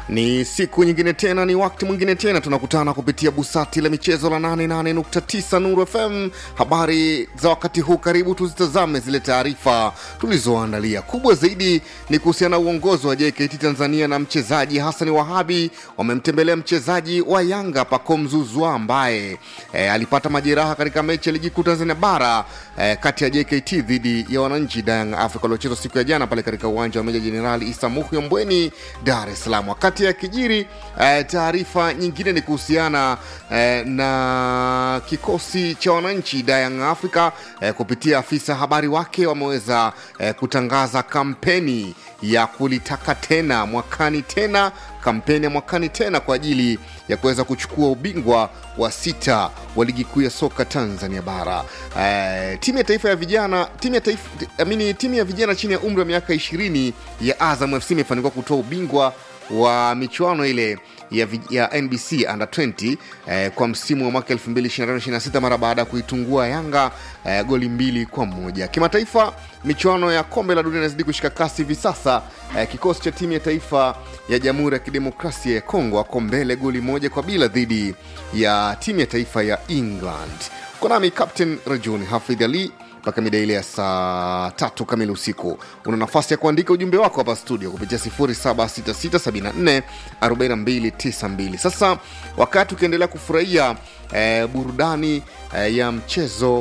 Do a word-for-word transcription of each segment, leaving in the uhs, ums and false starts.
Ni siku nyingine tena, ni wakati mwingine tena tunakutana kupitia busati la michezo la nane nane nukta tisa Nuru F M. Habari za wakati huu, karibu tuzitazame zile taarifa tulizoandalia. Kubwa zaidi ni kuhusiana na uongozi wa J K T Tanzania na mchezaji Hassan Wahabi. Wamemtembelea mchezaji wa Yanga Pacome Zouzoua ambaye e, alipata majeraha katika mechi ya ligi kuu Tanzania bara e, kati ya J K T dhidi ya Wananchi Young Africa waliocheza siku ya jana pale katika uwanja wa Meja Jenerali Issa Muhyo Mbweni, Dar es Salaam. Wakati ya kijiri eh, taarifa nyingine ni kuhusiana eh, na kikosi cha Wananchi Young Africa eh, kupitia afisa habari wake wameweza eh, kutangaza kampeni ya kulitaka tena mwakani tena kampeni ya mwakani tena kwa ajili ya kuweza kuchukua ubingwa wa sita wa ligi kuu ya soka Tanzania bara. Eh, timu ya taifa ya vijana, timu ya taifa amini timu ya vijana chini ya umri wa miaka ishirini ya Azam F C imefanikiwa kutoa ubingwa wa michuano ile ya, ya N B C Under ishirini eh, kwa msimu wa mwaka elfu mbili ishirini na tano ishirini na sita mara baada ya kuitungua Yanga eh, goli mbili kwa moja. Kimataifa, michuano ya kombe la dunia inazidi kushika kasi hivi sasa. Eh, kikosi cha timu ya taifa ya Jamhuri ya Kidemokrasia ya Kongo wako mbele goli moja kwa bila dhidi ya timu ya taifa ya England. Kwa nami Captain Rajuni Hafidh Ali mpaka mida ile ya saa tatu kamili usiku. Una nafasi ya kuandika ujumbe wako hapa studio kupitia sifuri saba sita sita saba nne arobaini mbili tisa mbili. Sasa wakati ukiendelea kufurahia eh, burudani eh, ya mchezo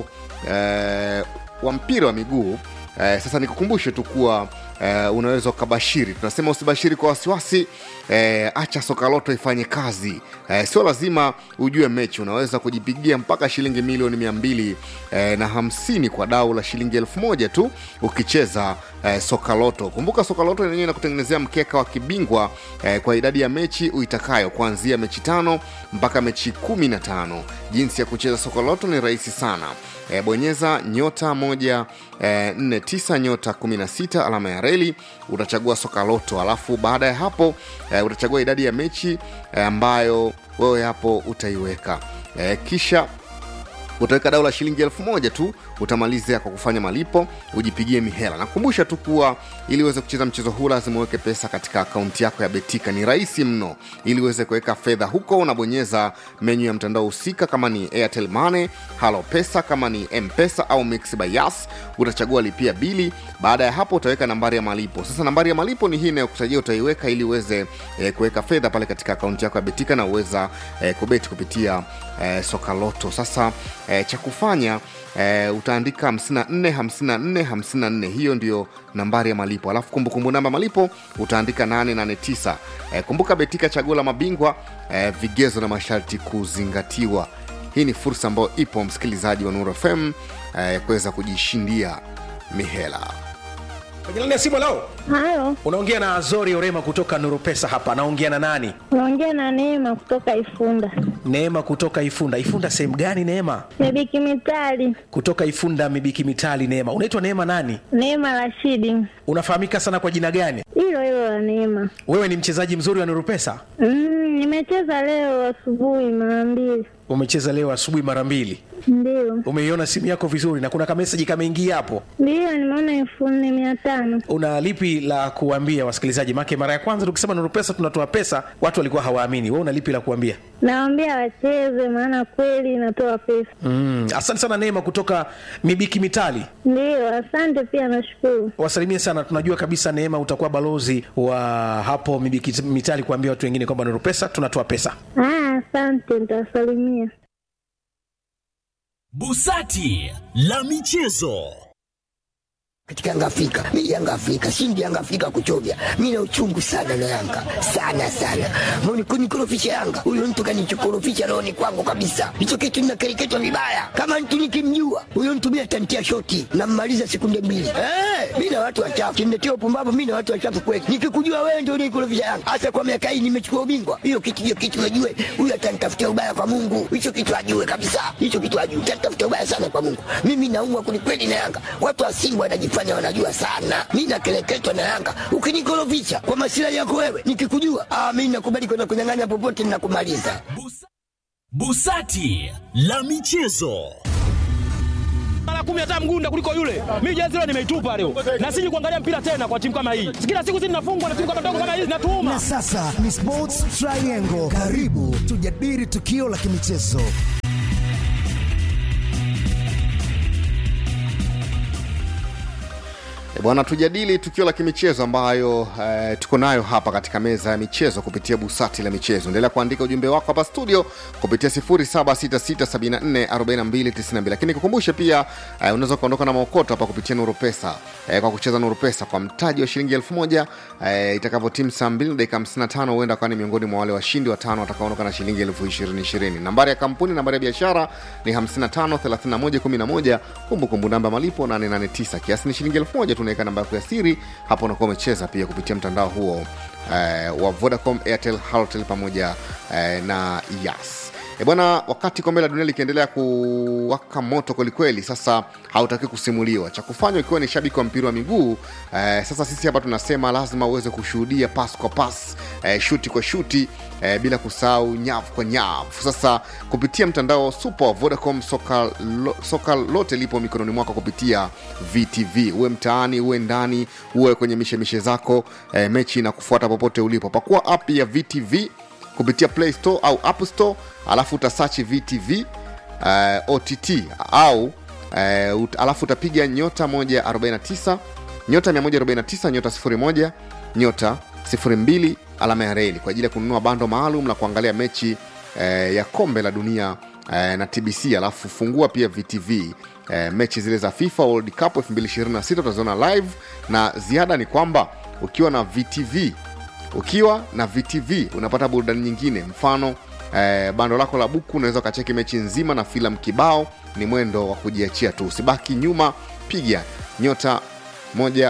eh, wa mpira wa miguu, eh, sasa nikukumbushe tu kuwa Uh, unaweza ukabashiri. Tunasema usibashiri kwa wasiwasi. Uh, acha soka loto ifanye kazi. Uh, sio lazima ujue mechi. Unaweza kujipigia mpaka shilingi milioni mia mbili uh, na hamsini kwa dau la shilingi elfu moja tu ukicheza uh, soka loto. Kumbuka soka loto yenyewe inakutengenezea mkeka wa kibingwa uh, kwa idadi ya mechi uitakayo, kuanzia mechi tano mpaka mechi kumi na tano. Jinsi ya kucheza soka loto ni rahisi sana. E, bonyeza nyota moja e, nne tisa nyota kumi na sita alama ya reli, utachagua soka loto. Alafu baada ya hapo e, utachagua idadi ya mechi e, ambayo wewe hapo utaiweka. E, kisha utaweka dau la shilingi elfu moja tu, utamalizia kwa kufanya malipo, ujipigie mihela. Nakumbusha tu kuwa ili uweze kucheza mchezo huu lazima uweke pesa katika akaunti yako ya Betika. Ni rahisi mno. Ili uweze kuweka fedha huko, unabonyeza menu ya mtandao husika, kama ni Airtel Money, Halo Pesa, kama ni M-Pesa au Mix by Yas, utachagua lipia bili. Baada ya hapo utaweka nambari ya malipo. Sasa nambari ya malipo ni hii inayokutajia utaiweka ili uweze eh, kuweka fedha pale katika akaunti yako ya Betika na uweza eh, kubeti kupitia eh, soka loto. Sasa eh, cha kufanya eh, utaandika hamsini na nne hamsini na nne hamsini na nne. Hiyo ndio nambari ya malipo. Alafu kumbukumbu namba malipo utaandika nane nane tisa. Eh, kumbuka Betika, chaguo la mabingwa, eh, vigezo na masharti kuzingatiwa. Hii ni fursa ambayo ipo msikilizaji wa Nuru F M eh, kuweza kujishindia mihela. Kwenye ya simu lao. Halo. Unaongea na Azori Orema kutoka Nuru Pesa hapa. Naongea na nani? Unaongea na Neema kutoka Ifunda. Neema kutoka Ifunda. Ifunda sehemu gani Neema? Mibiki Mitali. Kutoka Ifunda Mibiki Mitali Neema. Unaitwa Neema nani? Neema Rashidi. Unafahamika sana kwa jina gani? Hilo hilo la Neema. Wewe ni mchezaji mzuri wa Nuru Pesa? Mm, nimecheza leo asubuhi mara mbili. Umecheza leo asubuhi mara mbili? Ndio. Umeiona simu yako vizuri na kuna kama message kameingia hapo? Ndio, nimeona elfu nne mia tano. Una lipi la kuambia wasikilizaji? Make mara ya kwanza tukisema Nuru Pesa tunatoa pesa, watu walikuwa hawaamini. Wewe una lipi la kuambia? Naambia wacheze, maana kweli inatoa pesa. Mm, asante sana Neema kutoka Mibiki Mitali. Ndio, asante pia, nashukuru. Wasalimie sana. Tunajua kabisa Neema utakuwa balozi wa hapo Mibiki Mitali kuambia watu wengine kwamba Nuru Pesa tunatoa pesa. Ah, asante, nitawasalimia. Busati la michezo. Katika Yanga Afrika, mimi Yanga Afrika, shindi Yanga Afrika kuchovya. Mimi na uchungu sana na Yanga, sana sana. Mbona kunikorofisha Yanga? Huyo mtu kanichokorofisha roho ni kwangu kabisa. Hicho kitu ninakereketwa vibaya. Kama mtu nikimjua, huyo mtu mimi atantia shoti na mmaliza sekunde mbili. Eh, mimi na watu wachafu. Kimnetea upumbavu, mimi na watu wachafu kweli. Nikikujua wewe ndio unikorofisha Yanga. Hasa kwa miaka hii nimechukua ubingwa. Hiyo kitu hiyo kitu najue, huyo atanitafutia ubaya kwa Mungu. Hicho kitu ajue kabisa. Hicho kitu ajue, atanitafutia ubaya sana kwa Mungu. Mimi naumwa kweli na Yanga. Watu wa Simba wanaji fanya wanajua sana. Mimi nakeleketwa na Yanga. Ukinikorofisha kwa maslahi yako wewe, nikikujua, ah mimi nakubali kwenda kunyang'anya popote ninakumaliza. Busa, Busati la michezo. Mara kumi hata mgunda kuliko yule. Mimi jezi leo nimeitupa leo. Na siji kuangalia mpira tena kwa timu kama hii. Kila siku sisi tunafungwa na timu kama ndogo kama hizi natuuma. Na sasa ni Sports Triangle. Karibu tujadili tukio la kimichezo. Bwana, tujadili tukio la kimichezo ambayo eh, tuko nayo hapa katika meza ya michezo kupitia busati la michezo. Endelea kuandika ujumbe wako hapa studio kupitia sifuri saba sita sita saba nne arobaini na mbili tisini na mbili. Lakini kukumbushe pia eh, unaweza kuondoka na maokoto hapa kupitia Nuru Pesa eh, kwa kucheza Nuru Pesa kwa mtaji wa shilingi elfu moja eh, itakavyotimu saa mbili dakika hamsini na tano huenda kwa ni miongoni mwa wale washindi watano watakaoondoka na shilingi elfu ishirini ishirini. Nambari ya kampuni, nambari ya biashara ni hamsini na tano thelathini na moja kumi na moja. Kumbukumbu namba malipo nane nane tisa. Kiasi ni shilingi elfu moja. Tunaweka namba yako ya siri hapo, unakuwa umecheza pia kupitia mtandao huo eh, wa Vodacom, Airtel, Halotel pamoja eh, na Yas. E bwana, wakati kombe la dunia likiendelea kuwaka moto kwelikweli, sasa hautaki kusimuliwa. Cha kufanya ikiwa ni shabiki wa mpira wa miguu, eh, sasa sisi hapa tunasema lazima uweze kushuhudia pass kwa pass, eh, shuti kwa shuti, eh, bila kusahau nyavu kwa nyavu. Sasa kupitia mtandao super wa Vodacom, soka, lo, soka lote lipo mikononi mwako kupitia V T V. Uwe mtaani, uwe ndani, uwe kwenye mishemishe zako, eh, mechi na kufuata popote ulipo. Pakua app ya V T V kupitia Play Store au App Store, alafu utasearch V T V uh, O T T au uh, ut, alafu utapiga nyota moja arobaini na tisa nyota mia moja arobaini na tisa nyota sifuri moja nyota sifuri mbili alama ya reli kwa ajili ya kununua bando maalum na kuangalia mechi uh, ya kombe la dunia uh, na T B C. Alafu fungua pia V T V uh, mechi zile za FIFA World Cup elfu mbili ishirini na sita utaziona live, na ziada ni kwamba ukiwa na V T V Ukiwa na V T V unapata burudani nyingine, mfano eh, bando lako la buku unaweza ukacheki mechi nzima na filamu kibao. Ni mwendo wa kujiachia tu, usibaki nyuma. Piga nyota moja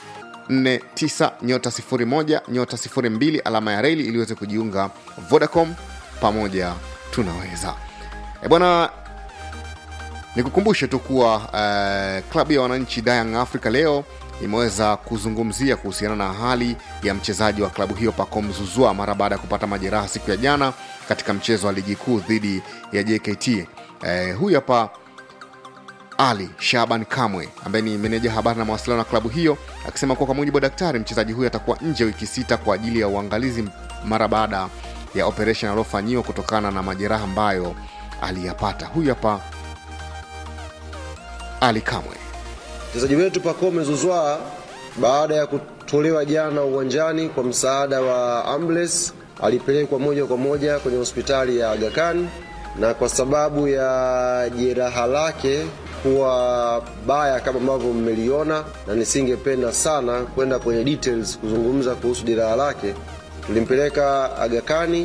nne tisa nyota sifuri moja nyota sifuri mbili alama ya reli ili uweze kujiunga. Vodacom, pamoja tunaweza. E bwana, nikukumbushe tu kuwa eh, klabu ya wananchi Young Africa leo imeweza kuzungumzia kuhusiana na hali ya mchezaji wa klabu hiyo Pacome Zouzoua mara baada ya kupata majeraha siku ya jana katika mchezo wa ligi kuu dhidi ya J K T. Eh, huyu hapa Ali Shaban Kamwe ambaye ni meneja habari na mawasiliano na klabu hiyo akisema kuwa kwa mujibu wa daktari, mchezaji huyu atakuwa nje wiki sita kwa ajili ya uangalizi mara baada ya operation aliyofanyiwa kutokana na majeraha ambayo aliyapata. Huyu hapa Ali Kamwe. Mchezaji wetu Pacome Zouzoua baada ya kutolewa jana uwanjani kwa msaada wa ambulance alipelekwa moja kwa moja kwenye hospitali ya Aga Khan, na kwa sababu ya jeraha lake kuwa baya kama ambavyo mmeliona, na nisingependa sana kwenda kwenye details kuzungumza kuhusu jeraha lake, tulimpeleka Aga Khan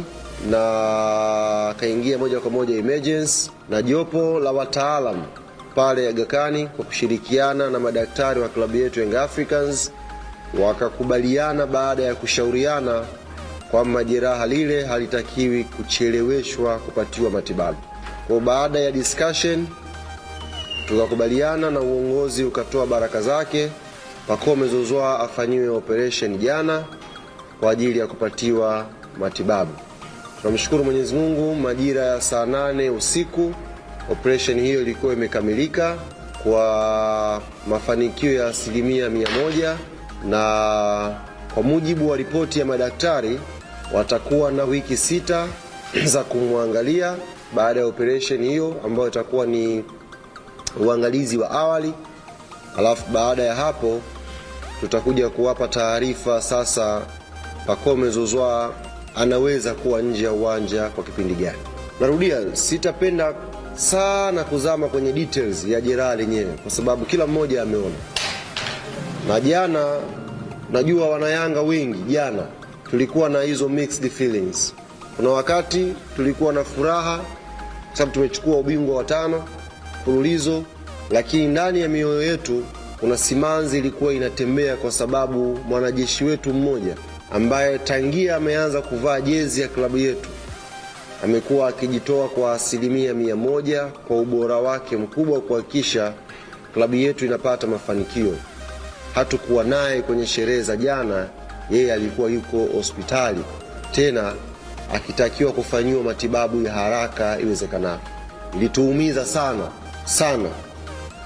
na kaingia moja kwa moja emergency, na jopo la wataalamu pale Aga Khan kwa kushirikiana na madaktari wa klabu yetu Young Africans wakakubaliana baada ya kushauriana kwa majeraha lile halitakiwi kucheleweshwa kupatiwa matibabu. Kwa baada ya discussion tukakubaliana na uongozi ukatoa baraka zake Pacome Zouzoua afanyiwe operation jana kwa ajili ya kupatiwa matibabu. Tunamshukuru Mwenyezi Mungu, majira ya saa nane usiku operation hiyo ilikuwa imekamilika kwa mafanikio ya asilimia mia moja, na kwa mujibu wa ripoti ya madaktari watakuwa na wiki sita za kumwangalia baada ya operation hiyo ambayo itakuwa ni uangalizi wa awali. Alafu baada ya hapo tutakuja kuwapa taarifa sasa Pacome Zouzoua anaweza kuwa nje ya uwanja kwa kipindi gani. Narudia, sitapenda sana kuzama kwenye details ya jeraha lenyewe kwa sababu kila mmoja ameona. Na jana najua wanayanga wengi jana tulikuwa na hizo mixed feelings. Kuna wakati tulikuwa na furaha sababu tumechukua ubingwa wa tano fululizo, lakini ndani ya mioyo yetu kuna simanzi ilikuwa inatembea kwa sababu mwanajeshi wetu mmoja ambaye tangia ameanza kuvaa jezi ya klabu yetu amekuwa akijitoa kwa asilimia mia moja kwa ubora wake mkubwa kuhakikisha klabu yetu inapata mafanikio. Hatukuwa naye kwenye sherehe za jana, yeye alikuwa yuko hospitali tena akitakiwa kufanyiwa matibabu ya haraka iwezekanavyo. Ilituumiza sana sana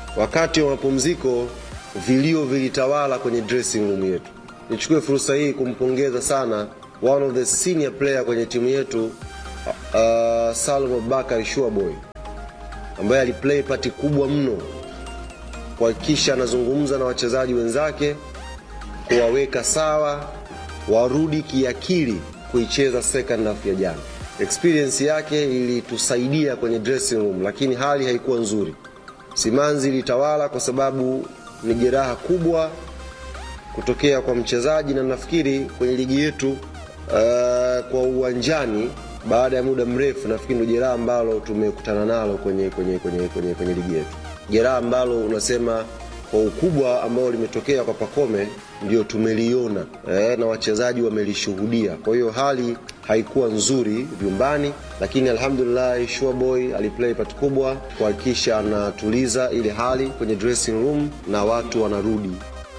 wakati wa mapumziko vilio vilitawala kwenye dressing room yetu. Nichukue fursa hii kumpongeza sana one of the senior player kwenye timu yetu, uh, Salum Abubakar Shuaboy, ambaye aliplay party kubwa mno kuhakikisha anazungumza na wachezaji wenzake kuwaweka sawa, warudi kiakili kuicheza second half ya jana. Experience yake ilitusaidia kwenye dressing room, lakini hali haikuwa nzuri. Simanzi ilitawala kwa sababu ni jeraha kubwa kutokea kwa mchezaji, na nafikiri kwenye ligi yetu uh, kwa uwanjani baada ya muda mrefu nafikiri ndio jeraha ambalo tumekutana nalo kwenye kwenye kwenye kwenye, kwenye ligi yetu. Jeraha ambalo unasema kwa ukubwa ambao limetokea kwa Pacome ndio tumeliona eh, na wachezaji wamelishuhudia. Kwa hiyo hali haikuwa nzuri vyumbani, lakini alhamdulillah Shuaboy aliplay part kubwa kuhakikisha anatuliza ile hali kwenye dressing room na watu wanarudi.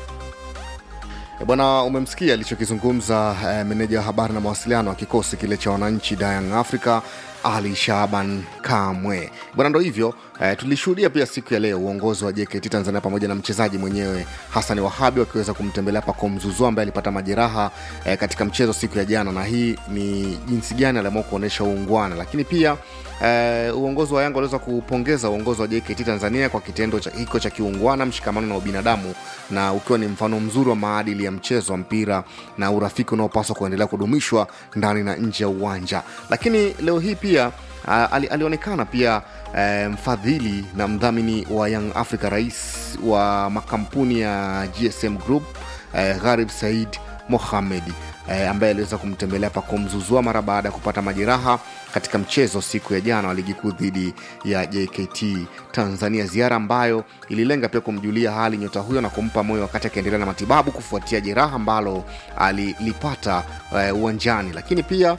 Bwana, umemsikia alichokizungumza eh, meneja wa habari na mawasiliano wa kikosi kile cha wananchi Young Africa, Ali Shaban Kamwe. Bwana, ndo hivyo eh, tulishuhudia pia siku ya leo uongozi wa J K T Tanzania pamoja na mchezaji mwenyewe Hassan Wahabi wakiweza kumtembelea Pacome Zouzoua ambaye alipata majeraha eh, katika mchezo siku ya jana, na hii ni jinsi gani aliamua kuonesha uungwana. Lakini pia eh, uongozi wa Yanga waliweza kupongeza uongozi wa J K T Tanzania kwa kitendo cha hiko cha kiungwana, mshikamano na ubinadamu, na ukiwa ni mfano mzuri wa maadili ya mchezo wa mpira na urafiki unaopaswa kuendelea kudumishwa ndani na nje ya uwanja. Lakini leo hii pia Uh, alionekana pia uh, mfadhili na mdhamini wa Young Africa, rais wa makampuni ya G S M Group, uh, Gharib Said Mohamed, uh, ambaye aliweza kumtembelea Pacome Zouzoua mara baada ya kupata majeraha katika mchezo siku ya jana wa ligi kuu dhidi ya J K T Tanzania, ziara ambayo ililenga pia kumjulia hali nyota huyo na kumpa moyo wakati akiendelea na matibabu kufuatia jeraha ambalo alilipata uh, uwanjani. Lakini pia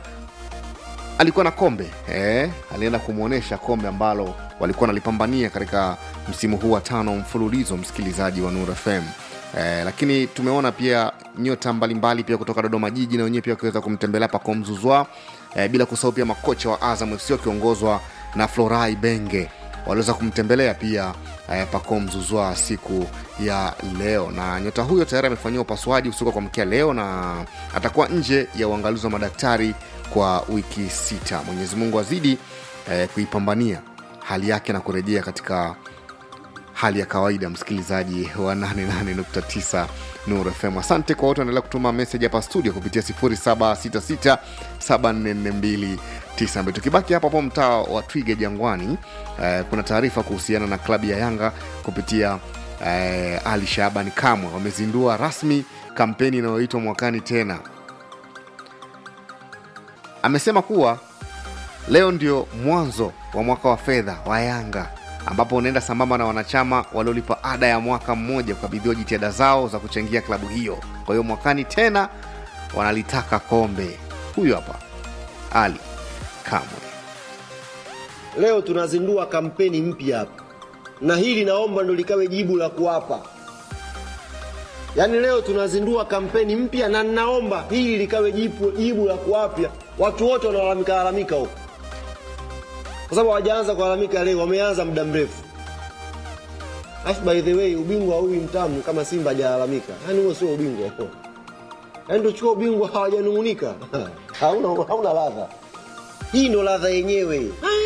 alikuwa na kombe eh, alienda kumuonesha kombe ambalo walikuwa nalipambania katika msimu huu wa tano mfululizo, msikilizaji wa Nuru F M. Eh, lakini tumeona pia nyota mbalimbali pia kutoka Dodoma Jiji na wenyewe pia kuweza kumtembelea Pacome Zouzoua, eh, bila kusahau pia makocha wa Azam F C wakiongozwa na Florai Benge waliweza kumtembelea pia eh, Pacome Zouzoua siku ya leo, na nyota huyo tayari amefanyiwa upasuaji usiku kwa mkia leo na atakuwa nje ya uangalizi wa madaktari kwa wiki sita. Mwenyezi Mungu azidi eh, kuipambania hali yake na kurejea katika hali ya kawaida, msikilizaji wa nane nane nukta tisa Nuru F M. Asante kwa wote wanaendelea kutuma message hapa studio kupitia sifuri saba sita sita saba nne nne mbili tisa mbili. Tukibaki hapa hapo mtaa wa Twiga Jangwani, eh, kuna taarifa kuhusiana na klabu ya Yanga kupitia eh, Ali Shaban Kamwe. Wamezindua rasmi kampeni inayoitwa Mwakani Tena. Amesema kuwa leo ndio mwanzo wa mwaka wa fedha wa Yanga, ambapo unaenda sambamba na wanachama waliolipa ada ya mwaka mmoja kukabidhiwa jitihada zao za kuchangia klabu hiyo. Kwa hiyo mwakani tena wanalitaka kombe. Huyu hapa Ali Kamwe. Leo tunazindua kampeni mpya hapa, na hili naomba ndo likawe jibu la kuapa. Yaani leo tunazindua kampeni mpya na naomba hili likawe jibu, jibu la kuapia watu wote wanalalamika lalamika huko. Kwa sababu hawajaanza kulalamika leo, wameanza muda mrefu. As by the way, ubingwa huu mtamu kama Simba hajalalamika. Yaani huo sio ubingwa huo. Yaani ndio chukua ubingwa hawajanungunika. Hauna hauna ladha. Hii ndo ladha yenyewe.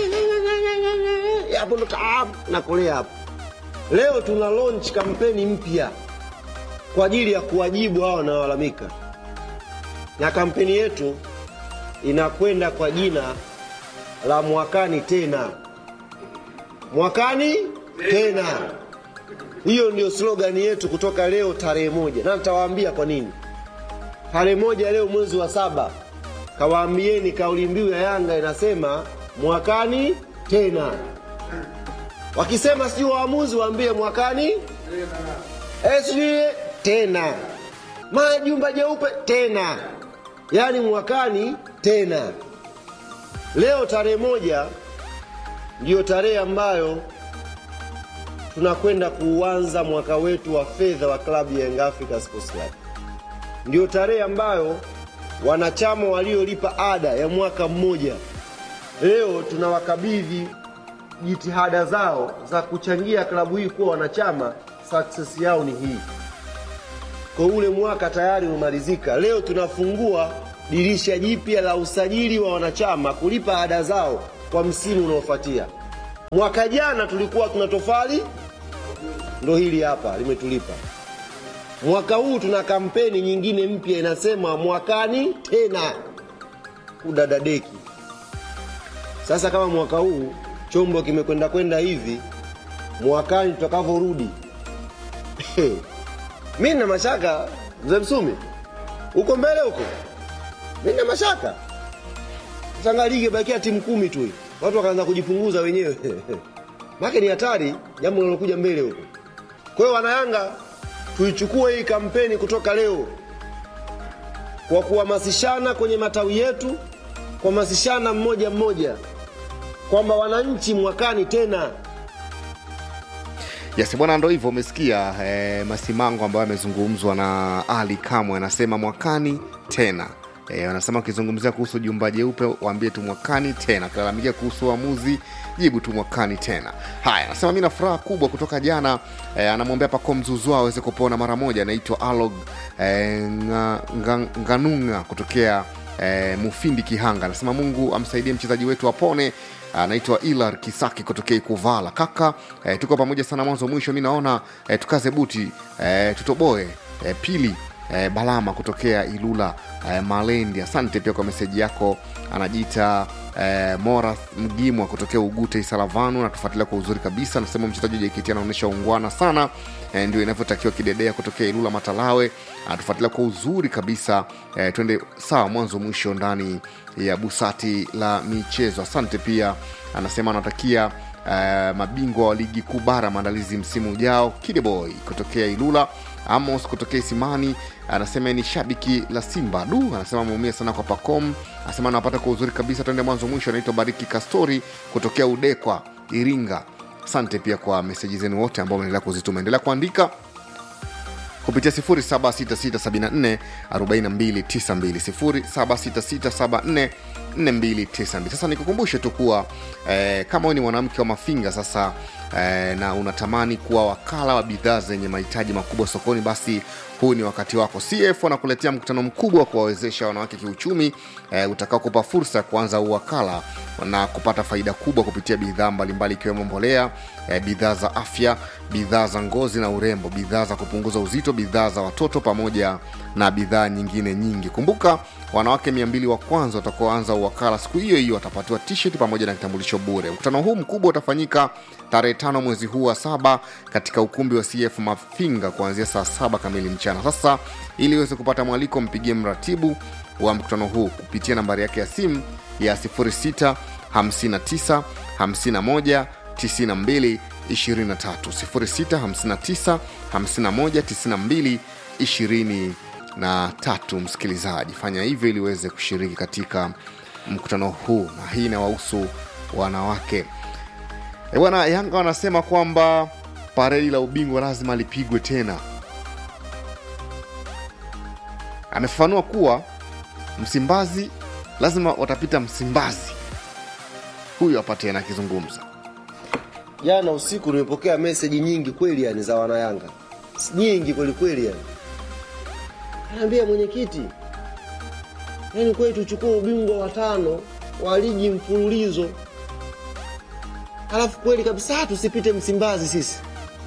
Hapo ndo taab na kolea hapo. Leo tuna launch kampeni mpya kwa ajili ya kuwajibu hao wanaolalamika. Na kampeni yetu inakwenda kwa jina la Mwakani Tena. Mwakani Tena. Hiyo ndio slogan yetu kutoka leo tarehe moja. Na nitawaambia kwa nini. Tarehe moja leo mwezi wa saba. Kawaambieni kauli mbiu ya Yanga inasema Mwakani Tena. Wakisema sio waamuzi waambie Mwakani Tena. S D Tena. Majumba jeupe tena. Yaani mwakani tena. Leo tarehe moja ndio tarehe ambayo tunakwenda kuanza mwaka wetu wa fedha wa klabu ya Young Africa Sports Club. Ndio tarehe ambayo wanachama waliolipa ada ya mwaka mmoja leo tunawakabidhi jitihada zao za kuchangia klabu hii kuwa wanachama, success yao ni hii. Kwa ule mwaka tayari umalizika. Leo tunafungua dirisha jipya la usajili wa wanachama kulipa ada zao kwa msimu unaofuatia. Mwaka jana tulikuwa tuna tofali, ndo hili hapa limetulipa. Mwaka huu tuna kampeni nyingine mpya inasema mwakani tena kudadadeki. Sasa kama mwaka huu chombo kimekwenda kwenda hivi, mwakani tutakavyorudi mimi na mashaka mzee Msumi uko mbele huko, mimi na mashaka Sanga ligi bakia timu kumi tu, watu wakaanza kujipunguza wenyewe maana ni hatari jambo linalokuja mbele huko. Kwa hiyo wana Yanga tuichukue hii kampeni kutoka leo kwa kuhamasishana kwenye matawi yetu, kuhamasishana mmoja mmoja kwamba wananchi mwakani tena. Yes bwana, ndo hivyo umesikia eh, masimango ambayo yamezungumzwa na Ali Kamwe, anasema mwakani tena. Eh, wanasema ukizungumzia kuhusu jumba jeupe waambie tu mwakani tena, kalalamikia kuhusu uamuzi jibu tu mwakani tena. Haya, anasema mimi na furaha kubwa kutoka jana, eh, anamwombea Pacome Zouzoua aweze kupona mara moja. Anaitwa Alog eh, nga, nga, Nganunga kutokea eh, Mufindi Kihanga. Anasema Mungu amsaidie mchezaji wetu apone. Anaitwa Ilar Kisaki kutokea Kuvala. Kaka, eh, tuko pamoja sana mwanzo mwisho. Mimi naona eh, tukaze buti, eh, tutoboe. Eh, pili eh, Balama kutokea Ilula eh, Malendi. Asante pia kwa meseji yako. Anajiita eh, Morath Mgimwa kutokea Ugute Isalavanu, na tufuatilia kwa uzuri kabisa. Anasema mchezaji J K T anaonyesha ungwana sana, eh, ndio inavyotakiwa kidedea kutokea Ilula Matalawe. Anatufuatilia kwa uzuri kabisa. Eh, twende sawa mwanzo mwisho ndani ya busati la michezo. Asante pia. Anasema anatakia uh, mabingwa wa ligi kuu bara maandalizi msimu ujao. Kideboy kutokea Ilula. Amos kutokea Isimani anasema ni shabiki la Simba. Du, anasema ameumia sana kwa Pacome. Anasema anapata kwa uzuri kabisa, twende mwanzo mwisho. Anaitwa Bariki Kastori kutokea Udekwa Iringa. Asante pia kwa meseji zenu wote ambao mnaendelea kuzituma. Endelea kuandika kupitia sifuri saba sita sita saba nne arobaini na mbili tisa mbili sifuri saba sita sita saba nne nne mbili tisa mbili. Sasa nikukumbushe tu kuwa eh, kama wewe ni mwanamke wa Mafinga sasa eh, na unatamani kuwa wakala wa bidhaa zenye mahitaji makubwa sokoni, basi huu ni wakati wako. C F wanakuletea mkutano mkubwa wa kuwawezesha wanawake kiuchumi eh, utakao kupa fursa ya kuanza uwakala na kupata faida kubwa kupitia bidhaa mbalimbali ikiwemo mbolea, eh, bidhaa za afya, bidhaa za ngozi na urembo, bidhaa za kupunguza uzito, bidhaa za watoto pamoja na bidhaa nyingine nyingi. Kumbuka wanawake mia mbili wa kwanza watakaoanza uwakala siku hiyo hiyo watapatiwa t-shirt pamoja na kitambulisho bure. Mkutano huu mkubwa utafanyika tarehe tano mwezi huu wa saba katika ukumbi wa C F Mafinga kuanzia saa saba kamili mchana. Sasa ili uweze kupata mwaliko, mpigie mratibu wa mkutano huu kupitia nambari yake ya simu ya sifuri sita hamsini na tisa hamsini na moja tisini na mbili ishirini na tatu sifuri sita hamsini na tisa hamsini na moja tisini na mbili ishirini na tatu. Msikilizaji, fanya hivyo ili uweze kushiriki katika mkutano huu, na hii inawahusu wanawake. E bwana, Yanga wanasema kwamba paredi la ubingwa lazima lipigwe tena. Amefafanua kuwa Msimbazi lazima watapita Msimbazi. Huyu hapa tena akizungumza. Jana usiku nimepokea message nyingi kweli yani za wana Yanga. Nyingi kweli kweli yani. Anambia mwenyekiti, yani kweli tuchukue ubingwa wa tano wa ligi mfululizo. Alafu kweli kabisa tusipite Msimbazi sisi.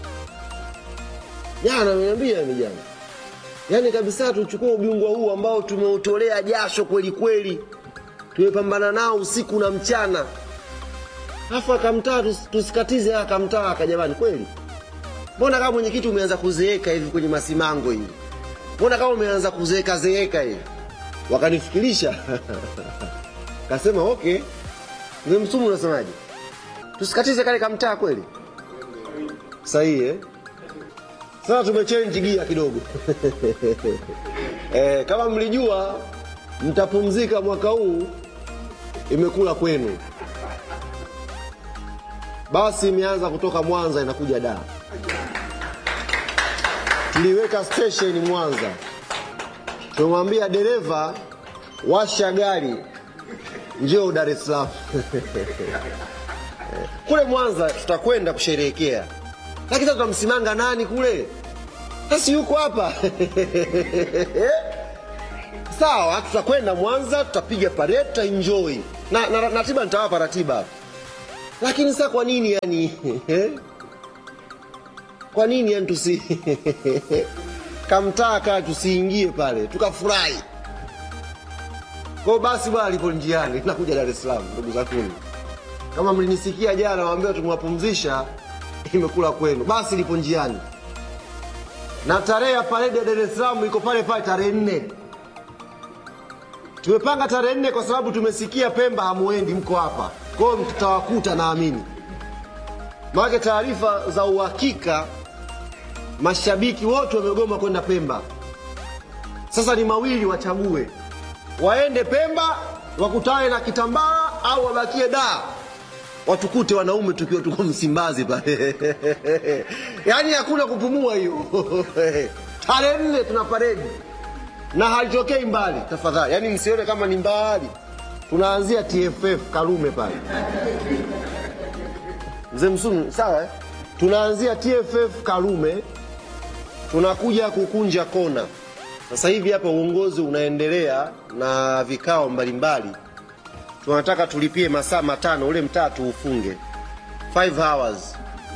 Jana ameniambia ni jana. Yani kabisa tuchukue ubingwa huu ambao tumeutolea jasho kweli kweli. Tumepambana nao usiku na mchana. Alafu akamtaa tusikatize, akamtaa akajamani kweli. Mbona kama mwenyekiti umeanza kuzeeka hivi kwenye masimango hivi? Mbona kama umeanza kuzeeka zeeka hivi? Wakanifikirisha. Kasema okay. Wewe Msumu unasemaje? Tusikatize kale kamtaa kweli? Sahihi eh? Sasa tumechange gia kidogo. Eh, kama mlijua mtapumzika mwaka huu, imekula kwenu. Basi imeanza kutoka Mwanza inakuja Dar. Tuliweka station Mwanza. Tumwambia dereva washa gari njoo Dar es Salaam. Kule Mwanza tutakwenda kusherehekea. Lakini sasa tutamsimanga nani kule? Sasa yuko hapa. Sawa, tutakwenda Mwanza, tutapiga parade, tutaenjoy. Na, na, na ratiba nitawapa ratiba. Lakini sasa kwa nini yani? Kwa nini yani tusi kamtaka tusiingie pale tukafurahi? Kwa basi bwana alipo njiani tunakuja Dar es Salaam ndugu zangu. Kama mlinisikia jana nawaambia tumwapumzisha imekula kwenu. Basi lipo njiani. Na tarehe ya parade ya Dar es Salaam iko pale pale tarehe nne. Tumepanga tarehe nne kwa sababu tumesikia Pemba hamuendi mko hapa. Kwa hiyo tutawakuta naamini. Maana taarifa za uhakika mashabiki wote wamegoma kwenda Pemba. Sasa ni mawili wachague. Waende Pemba wakutane na Kitambaa au wabakie Dar. Watukute wanaume tukiwa tuko Msimbazi pale. Yaani hakuna kupumua hiyo. Tarehe nne tuna parade. Na haitokei mbali tafadhali. Yaani msione kama ni mbali. Tunaanzia T F F Karume pale. Mzee Msumi, sawa eh? Tunaanzia T F F Karume. Tunakuja kukunja kona. Sasa hivi hapa uongozi unaendelea na vikao mbalimbali. Tunataka tulipie masaa matano ule mtatu ufunge. five hours.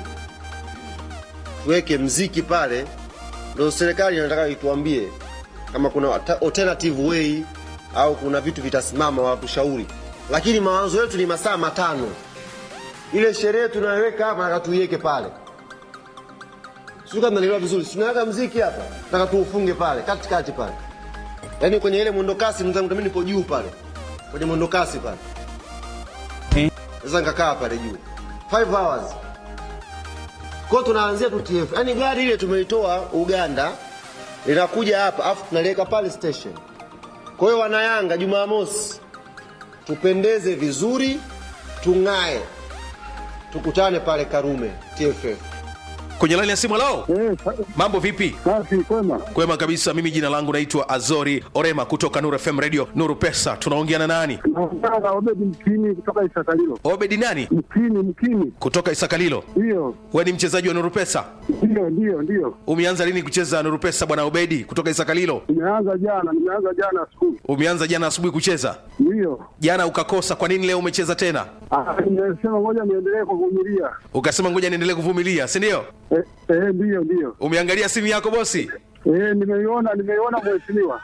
Tuweke mziki pale. Ndio serikali inataka ituambie kama kuna alternative way au kuna vitu vitasimama wa kushauri. Lakini mawazo yetu ni masaa matano. Ile sherehe tunaweka hapa na tuiweke pale. Sio kama nilielewa vizuri. Tunaweka mziki hapa, nataka tuufunge pale, katikati pale. Yaani kwenye ile mwendo kasi mzangu mimi nipo juu pale. Kwenye mwendo kasi pale. Sasa nikakaa pale juu. five hours. Kwa tunaanzia tu T F. Yaani gari ile tumeitoa Uganda linakuja hapa afu tunaleka pale station. Kwa hiyo wana Yanga Jumamosi tupendeze vizuri, tung'ae. Tukutane pale Karume T F F. Kwenye line ya simu lao. Eh, mambo vipi? Safi, kwema. Kwema kabisa. Mimi jina langu naitwa Azori Orema kutoka Nuru F M Radio Nuru Pesa. Tunaongea na nani? Naongea Obedi Mkini kutoka Isakalilo. Obedi nani? Mkini, Mkini. Kutoka Isakalilo. Ndio. Wewe ni mchezaji wa Nuru Pesa? Ndio, ndio, ndio. Umeanza lini kucheza Nuru Pesa bwana Obedi kutoka Isakalilo? Nimeanza jana, nimeanza jana asubuhi. Umeanza jana asubuhi kucheza? Ndio. Jana ukakosa, kwa nini leo umecheza tena? Ah, nimesema ngoja niendelee kuvumilia. Ukasema ngoja niendelee kuvumilia, si ndio? Eh, eh, ndio, ndio. Umeangalia simu yako bosi? Eh, nimeiona, nimeiona mheshimiwa.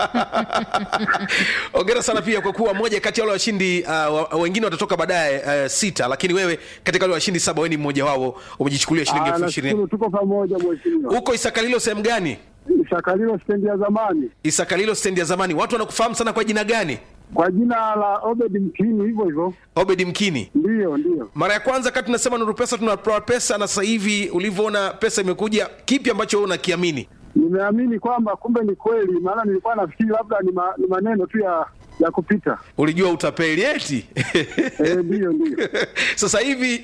Hongera sana pia kwa kuwa moja kati ya wale washindi uh, wengine watatoka baadaye uh, sita, lakini wewe katika wale washindi saba wewe ni mmoja wao, umejichukulia shilingi elfu ishirini. Tuko pamoja mheshimiwa. Uko Isakalilo sehemu gani? Isakalilo stendi ya zamani. Isakalilo stendi ya zamani. Watu wanakufahamu sana kwa jina gani? Kwa jina la Obedi Mkini, hivyo hivyo. Obedi Mkini. Ndio, ndio. Mara ya kwanza kati tunasema Nuru Pesa tunatoa pesa, na sasa hivi ulivyoona pesa imekuja, kipi ambacho wewe unakiamini? Nimeamini kwamba kumbe ni kweli, maana nilikuwa nafikiri labda ni, ma, ni maneno tu ya ya kupita. Ulijua utapeli eti? Eh, ndio, ndio. Sasa hivi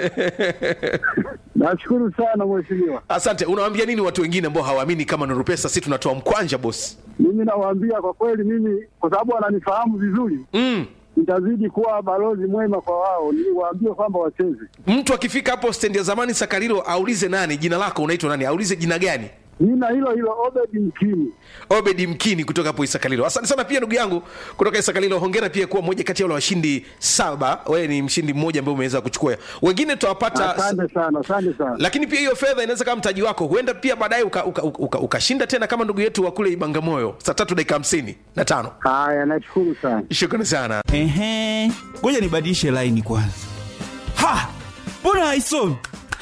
nashukuru sana mheshimiwa. Asante. Unawaambia nini watu wengine ambao hawaamini kama Nuru Pesa sisi tunatoa mkwanja boss? Mimi nawaambia kwa kweli, mimi kwa sababu wananifahamu vizuri. Mm. Nitazidi kuwa balozi mwema kwa wao, niwaambie kwamba wacheze. Mtu akifika hapo stendi ya zamani Sakarilo aulize nani, jina lako unaitwa nani? Aulize jina gani? Jina hilo hilo Obedi Mkini. Obedi Mkini kutoka hapo Isakalilo. Asante sana pia ndugu yangu kutoka Isakalilo. Hongera pia kuwa mmoja kati ya wale washindi saba. Wewe ni mshindi mmoja ambaye umeweza kuchukua. Wengine tutawapata. Asante sana, asante sana. Lakini pia hiyo fedha inaweza kama mtaji wako. Huenda pia baadaye ukashinda uka, uka, uka, uka tena kama ndugu yetu wa kule Ibangamoyo saa tatu dakika hamsini na tano. Haya, nashukuru sana. Shukrani sana. Ehe. Ngoja nibadilishe line kwanza. Ha! Mbona haisomi?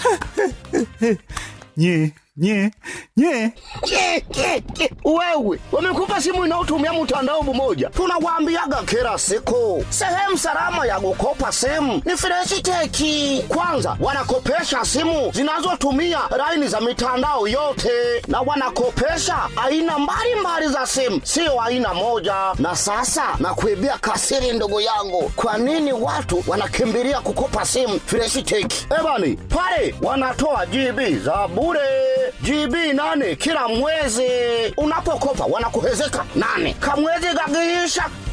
Nye nye nye Ke, ke, ke. Wewe wamekupa simu inayotumia mtandao mmoja. Tunawaambiaga kila siku, sehemu salama ya kukopa simu ni Fresh Tech. Kwanza wanakopesha simu zinazotumia laini za mitandao yote, na wanakopesha aina mbalimbali za simu, sio aina moja. Na sasa nakuibia kasiri ndugu yangu, kwa nini watu wanakimbilia kukopa simu Fresh Tech? Ebani pale wanatoa G B za bure, G B nane kila mwezi. Unapokopa wanakuhezeka nane. Kamwezi kakiisha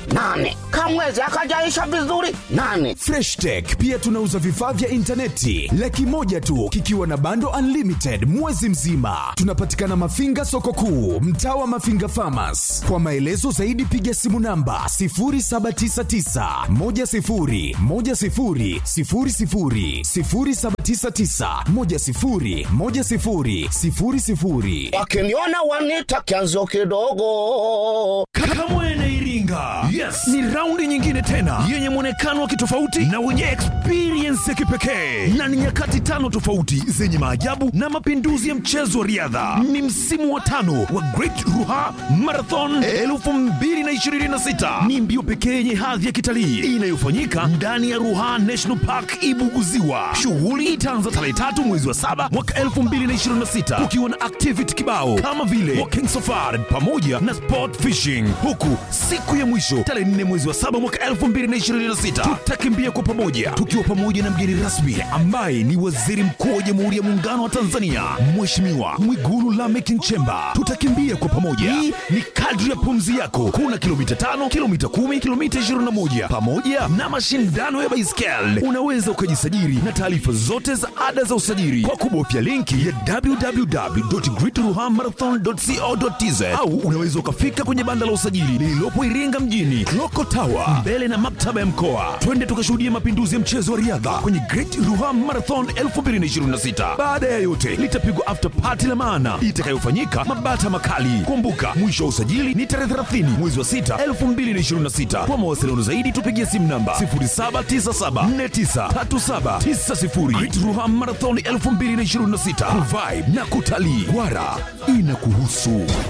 nane. Kamwezi akajaisha vizuri nane. Fresh Tech pia tunauza vifaa vya intaneti laki moja tu kikiwa na bando unlimited mwezi mzima. Tunapatikana Mafinga soko kuu, mtaa wa Mafinga Farmers. Kwa maelezo zaidi piga simu namba sifuri saba tisa tisa moja sifuri moja sifuri sifuri sifuri sifuri saba tisa tisa moja sifuri moja sifuri sifuri sifuri. Wakiniona wanita kianzo kidogo. Kamwene Iringa. Yes, ni raundi nyingine tena yenye muonekano wa kitofauti na wenye experience ya kipekee. Na ni nyakati tano tofauti zenye maajabu na mapinduzi ya mchezo wa riadha. Ni msimu wa tano wa Great Ruha Marathon elfu mbili na ishirini na sita. Ni mbio pekee yenye hadhi ya kitalii inayofanyika ndani ya Ruha National Park Ibuguziwa. Shughuli itaanza tarehe tatu mwezi wa saba mwaka elfu mbili na ishirini na sita kukiwa na activity kibao kama vile walking safari pamoja na sport fishing, huku siku ya mwisho tarehe nne mwezi wa saba mwaka elfu mbili na ishirini na sita tutakimbia kwa pamoja tukiwa pamoja na mgeni rasmi ambaye ni Waziri Mkuu wa Jamhuri ya Muungano wa Tanzania Mheshimiwa Mwigulu Lameck Nchemba. Tutakimbia kwa pamoja, hii ni kadri ya pumzi yako. Kuna kilomita tano, kilomita kumi, kilomita ishirini na moja pamoja na mashindano ya baiskeli. Unaweza ukajisajili na taarifa zote za ada za usajili kwa kubofya linki ya w w w dot great ruha marathon dot co dot t z au unaweza ukafika kwenye banda la usajili lililopo Iringa mjini Loko Tower mbele na maktaba ya mkoa. Twende tukashuhudia mapinduzi ya mchezo wa riadha kwenye Great Ruha Marathon elfu mbili na ishirini na sita. Baada ya yote litapigwa after party la maana itakayofanyika Mabata Makali. Kumbuka mwisho wa usajili ni tarehe thelathini mwezi wa sita elfu mbili na ishirini na sita. Kwa mawasiliano zaidi tupigie simu namba sifuri saba tisa saba nne tisa tatu saba tisa sifuri. Great Ruha Marathon elfu mbili na ishirini na sita. Vibe na kutalii wara inakuhusu.